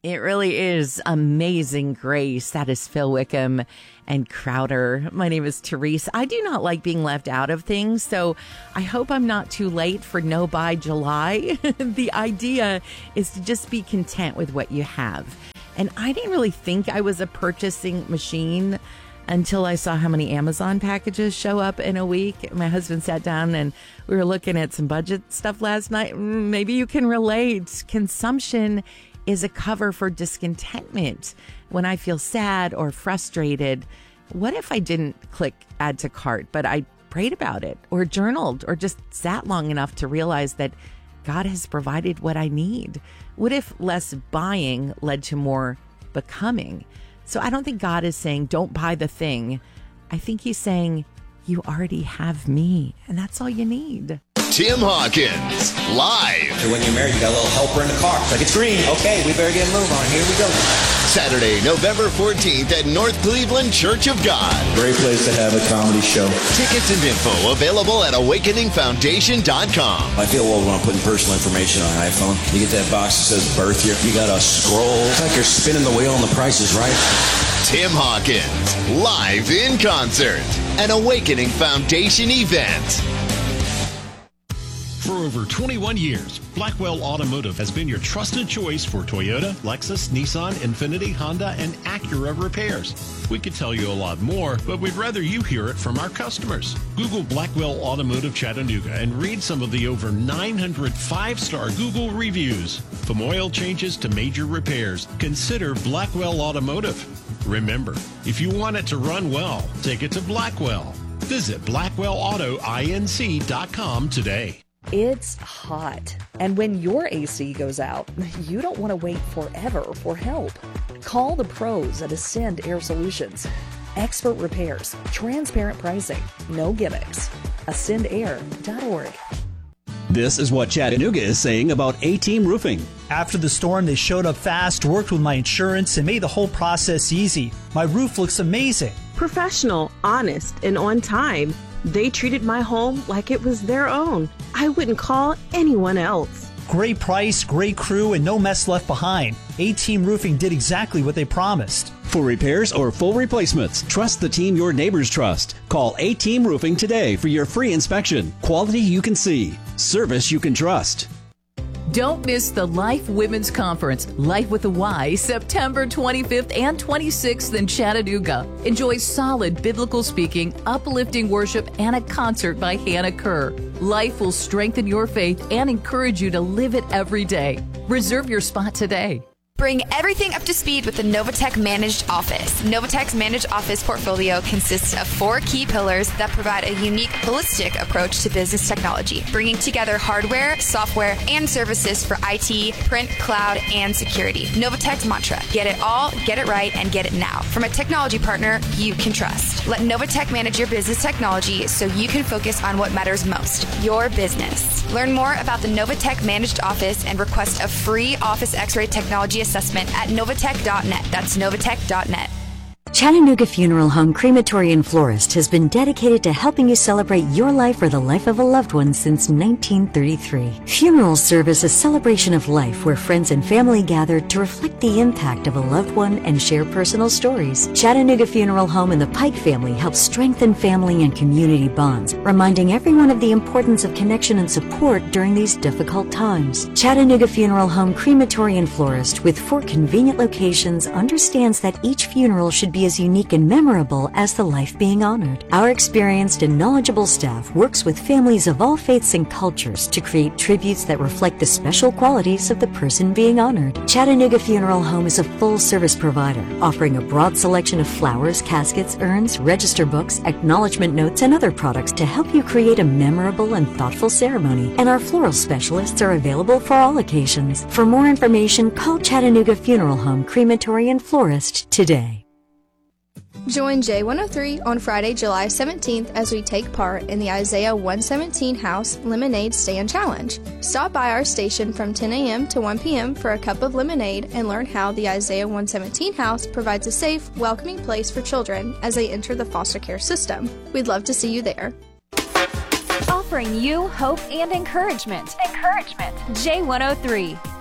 It really is Amazing Grace. That is Phil Wickham and Crowder. My name is Therese. I do not like being left out of things, so I hope I'm not too late for No Buy July. The idea is to just be content with what you have. And I didn't really think I was a purchasing machine until I saw how many Amazon packages show up in a week. My husband sat down and we were looking at some budget stuff last night. Maybe you can relate. Consumption is a cover for discontentment. When I feel sad or frustrated, what if I didn't click add to cart, but I prayed about it or journaled or just sat long enough to realize that God has provided what I need? What if less buying led to more becoming? So I don't think God is saying, don't buy the thing. I think he's saying, you already have me, and that's all you need. Tim Hawkins, live. So when you're married, you got a little helper in the car. It's like, it's green. Okay, we better get a move on. Here we go. Saturday, November 14th at North Cleveland Church of God. Great place to have a comedy show. Tickets and info available at awakeningfoundation.com. I feel old when I'm putting personal information on an iPhone. You get that box that says birth year. You got to scroll. It's like you're spinning the wheel and the price is right. Tim Hawkins, live in concert. An Awakening Foundation event. For over 21 years, Blackwell Automotive has been your trusted choice for Toyota, Lexus, Nissan, Infiniti, Honda, and Acura repairs. We could tell you a lot more, but we'd rather you hear it from our customers. Google Blackwell Automotive Chattanooga and read some of the over 900 5-star Google reviews. From oil changes to major repairs, consider Blackwell Automotive. Remember, if you want it to run well, take it to Blackwell. Visit blackwellautoinc.com today. It's hot, and when your AC goes out, you don't want to wait forever for help. Call the pros at Ascend Air Solutions. Expert repairs, transparent pricing, no gimmicks. AscendAir.org. This is what Chattanooga is saying about A-Team Roofing. After the storm, they showed up fast, worked with my insurance, and made the whole process easy. My roof looks amazing. Professional, honest, and on time. They treated my home like it was their own. I wouldn't call anyone else. Great price, great crew, and no mess left behind. A-Team Roofing did exactly what they promised. For repairs or full replacements, trust the team your neighbors trust. Call A-Team Roofing today for your free inspection. Quality you can see. Service you can trust. Don't miss the Life Women's Conference, Life with a Y, September 25th and 26th in Chattanooga. Enjoy solid biblical speaking, uplifting worship, and a concert by Hannah Kerr. Life will strengthen your faith and encourage you to live it every day. Reserve your spot today. Bring everything up to speed with the Novatech Managed Office. Novatech's Managed Office portfolio consists of 4 key pillars that provide a unique, holistic approach to business technology, bringing together hardware, software, and services for IT, print, cloud, and security. Novatech's mantra: get it all, get it right, and get it now. From a technology partner you can trust. Let Novatech manage your business technology so you can focus on what matters most, your business. Learn more about the Novatech Managed Office and request a free Office X-ray technology assessment at novatech.net. That's novatech.net. Chattanooga Funeral Home Crematory and Florist has been dedicated to helping you celebrate your life or the life of a loved one since 1933. Funerals serve as a celebration of life where friends and family gather to reflect the impact of a loved one and share personal stories. Chattanooga Funeral Home and the Pike family help strengthen family and community bonds, reminding everyone of the importance of connection and support during these difficult times. Chattanooga Funeral Home Crematory and Florist, with 4 convenient locations, understands that each funeral should be as unique and memorable as the life being honored. Our experienced and knowledgeable staff works with families of all faiths and cultures to create tributes that reflect the special qualities of the person being honored. Chattanooga Funeral Home is a full-service provider, offering a broad selection of flowers, caskets, urns, register books, acknowledgement notes, and other products to help you create a memorable and thoughtful ceremony. And our floral specialists are available for all occasions. For more information, call Chattanooga Funeral Home Crematory and Florist today. Join J103 on Friday, July 17th as we take part in the Isaiah 117 House Lemonade Stand Challenge. Stop by our station from 10 a.m. to 1 p.m. for a cup of lemonade and learn how the Isaiah 117 House provides a safe, welcoming place for children as they enter the foster care system. We'd love to see you there. Offering you hope and encouragement. J103.